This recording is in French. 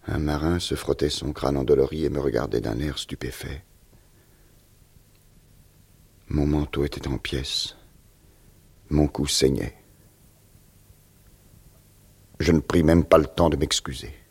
Un marin se frottait son crâne endolori et me regardait d'un air stupéfait. Mon manteau était en pièces. Mon cou saignait. Je ne pris même pas le temps de m'excuser.